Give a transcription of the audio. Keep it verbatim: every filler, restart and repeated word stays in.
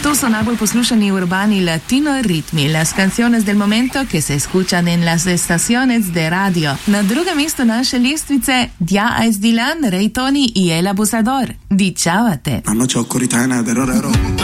Estos son najbolj poslušani urbani latino ritmi, las canciones del momento que se escuchan en las estaciones de radio. Na drugem mestu naše lestvice Dia es Dilan, Ray Tony y El Abusador. Dičavate. La noche oscurita llena de terror.